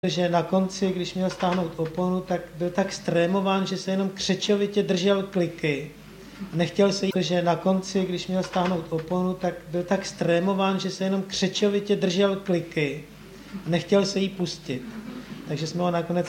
že na konci, když měl stáhnout oponu, tak byl tak strémován, že se jenom křečovitě držel kliky. Nechtěl se jí, že na konci, když měl stáhnout oponu, tak byl tak strémován, že se jenom křečovitě držel kliky. Nechtěl se jí pustit. Takže jsme ho nakonec